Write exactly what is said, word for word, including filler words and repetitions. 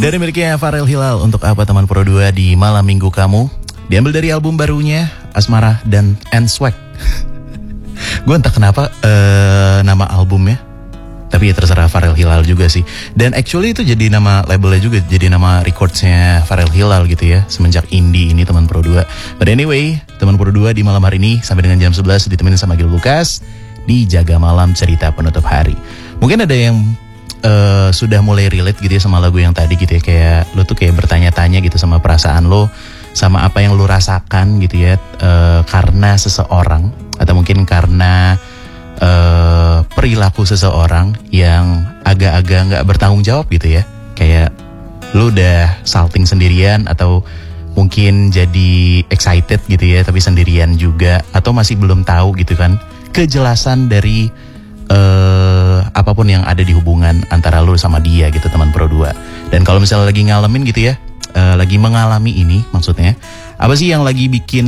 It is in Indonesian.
Dari miliknya Farel Hilal, Untuk Apa Teman Pro dua di Malam Minggu Kamu. Diambil dari album barunya Asmara dan And Swag. Gue entah kenapa uh, nama albumnya, tapi ya terserah Farel Hilal juga sih. Dan actually itu jadi nama labelnya juga, jadi nama recordsnya Farel Hilal gitu ya, semenjak indie ini Teman Pro dua. But anyway, Teman Pro dua di malam hari ini sampai dengan jam sebelas ditemenin sama Gil Lukas di Jaga Malam Cerita Penutup Hari. Mungkin ada yang uh, sudah mulai relate gitu ya sama lagu yang tadi gitu ya, kayak lo tuh kayak bertanya-tanya gitu sama perasaan lo, sama apa yang lo rasakan gitu ya, uh, karena seseorang atau mungkin karena uh, perilaku seseorang yang agak-agak nggak bertanggung jawab gitu ya. Kayak lo udah salting sendirian atau mungkin jadi excited gitu ya, tapi sendirian juga, atau masih belum tahu gitu kan kejelasan dari uh, apapun yang ada di hubungan antara lo sama dia gitu Teman Pro dua. Dan kalau misalnya lagi ngalamin gitu ya, uh, lagi mengalami ini maksudnya, apa sih yang lagi bikin